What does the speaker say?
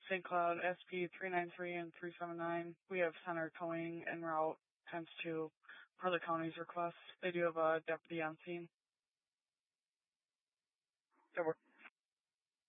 St. Cloud SP 393 and 379. We have center towing en route ×2 per the county's request. They do have a deputy on scene. That works.